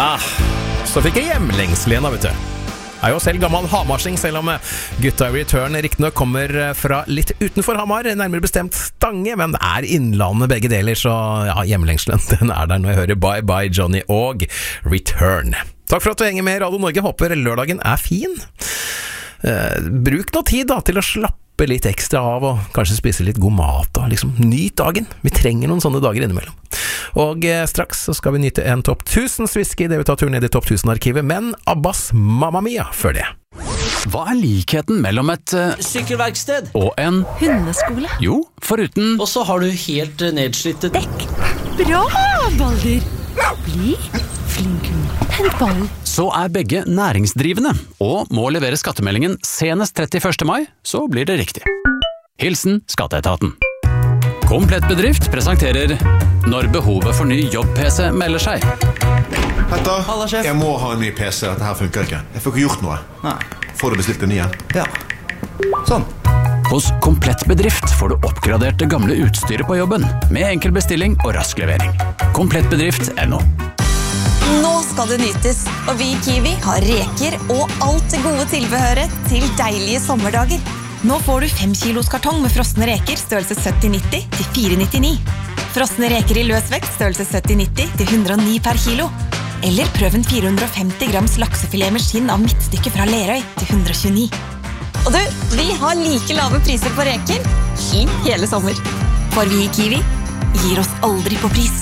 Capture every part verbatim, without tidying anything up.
Ah, så fikk jeg hjemlengsel igjen da, vet du. Jeg er jo selv gammel hamarsing, selv om gutta i Return riktignok kommer fra litt utenfor Hamar, nærmere bestemt Stange, men det er innlandet begge deler, så ja, hjemlengselen, den er der når jeg hører Bye Bye Johnny og Return. Takk for at du henger med i Radio Norge, håper lørdagen er fin. Eh, bruk noe tid da, til å slappe litt ekstra av og kanskje spise litt god mat og liksom nyt dagen. Vi trenger noen sånne dager innimellom. Og eh, straks så skal vi nyte en topp tusen whisky, det vi tar tur ned i topp tusen-arkivet, men Abbas Mamma Mia før det. Hva er likheten mellom et uh, sykkelverksted og en hundeskole? Jo, foruten Og så har du helt uh, nedslitte dekk. Bra, Balder! Bli flink, hent ballen. Så er begge næringsdrivende og må levere skattemeldingen senest trettiførste mai, så blir det riktig. Hilsen Skatteetaten. Komplett bedrift presenterer Når behovet for ny jobb-P C melder seg. Petter, Halla, sjef. jeg må ha en ny P C, dette her funker ikke. Jeg får ikke gjort noe. Nei. Får du bestilt en ny? Ja. Sånn. Hos Komplett bedrift får du oppgradert det gamle utstyret på jobben, med enkel bestilling og rask levering. Komplettbedrift punktum no. Nå skal det nytes, og vi i Kiwi har reker og alt det gode tilbehøret til deilige sommerdager. Nå får du fem kilos kartong med frosne reker størrelse sytti nitti til fire nittini. Frosne reker i løsvekt størrelse sytti nitti til hundre og ni per kilo. Eller prøv en fire hundre og femti grams laksefilet med skinn av midtstykke fra Lerøy til hundre og tjueni. Og du, vi har like lave priser på reker i hele sommer. For vi i Kiwi gir oss aldri på pris.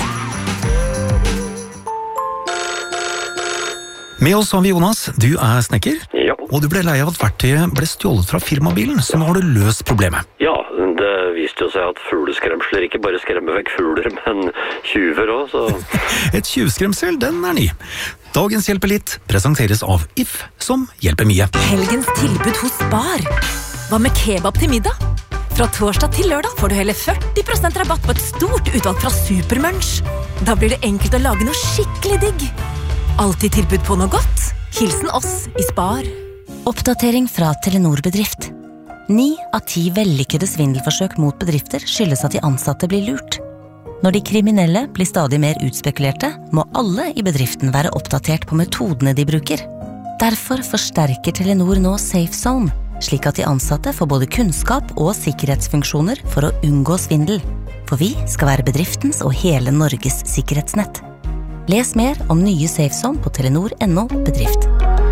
Med oss har vi Jonas, du er snekker, Ja. og du ble lei av at verktøyet ble stjålet fra firmabilen, så nå har du løst problemet. Ja, det viste jo seg at fugleskremsler ikke bare skremmer vekk fugler, men tjuver også, så... Et tjuvskremsel, den er ny. Dagens Hjelper litt presenteres av If, som hjelper mye. Helgens tilbud hos Spar. Hva med kebab til middag? Fra torsdag til lørdag får du hele førti prosent rabatt på et stort utvalg fra Supermunch. Da blir det enkelt å lage noe skikkelig digg. Alltid tilbud på noe godt. Hilsen oss i Spar. Oppdatering fra Telenor Bedrift. Ni av ti vellykkede svindelforsøk mot bedrifter skyldes at de ansatte blir lurt. Når de kriminelle blir stadig mer utspekulerte, må alle i bedriften være oppdatert på metodene de bruker. Derfor forsterker Telenor nå Safe Zone, slik at de ansatte får både kunnskap og sikkerhetsfunksjoner for å unngå svindel. For vi skal være bedriftens og hele Norges sikkerhetsnett. Les mer om nye SafeZone på telenor punktum no bedrift.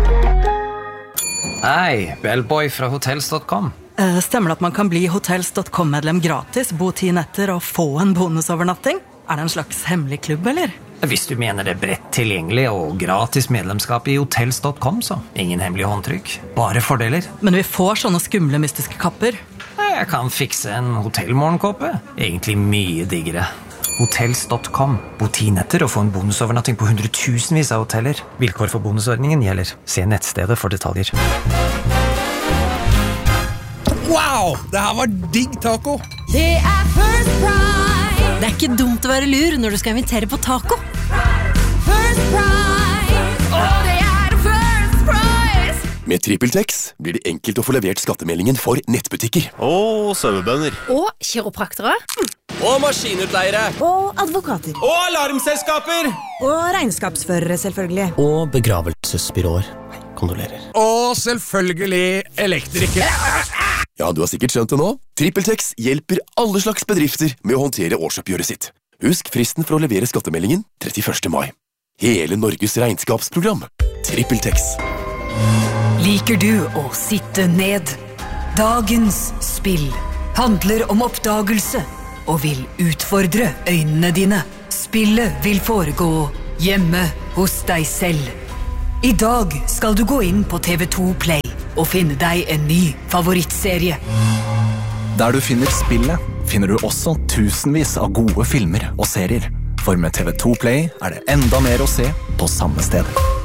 Hei, Bellboy fra hotels punktum com. Uh, stemmer det at man kan bli hotels punktum com-medlem gratis, bo ti netter og få en bonusovernatting? Er det en slags hemmelig klubb, eller? Hvis du mener det er bredt tilgjengelig og gratis medlemskap i hotels punktum com, så ingen hemmelig håndtrykk, bare fordeler. Men vi får sånne skumle mystiske kapper. Jeg kan fikse en hotellmorgenkåpe. Egentlig mye diggere. hotels punktum com. Bo ti netter og få en bonusovernatting på hundretusenvis av hoteller. Vilkår for bonusordningen gjelder. Se nettstedet for detaljer. Wow, det her var digg taco. Det er First Price. Det er ikke dumt å være lur når du skal invitere på taco. First Price. Og det er First Price. Med TrippelTex blir det enkelt å få levert skattemeldingen for nettbutikker. Og sauebønder. Og kiropraktere. Og maskinutleiere. Og advokater. Og alarmselskaper. Og regnskapsførere, selvfølgelig. Og begravelsesbyråer. Kondolerer. Og selvfølgelig elektrikere. Ja, du har sikkert skjønt det nå. TrippelTex hjelper alle slags bedrifter med å håndtere årsoppgjøret sitt. Husk fristen for å levere skattemeldingen trettiførste mai. Hele Norges regnskapsprogram. TrippelTex. Liker du å sitte ned? Dagens spill handler om oppdagelse og vil utfordre øynene dine. Spillet vil foregå hjemme hos deg selv. I dag skal du gå inn på T V to Play og finne deg en ny favorittserie. Der du finner spillet, finner du også tusenvis av gode filmer og serier. For med T V to Play er det enda mer å se på samme sted.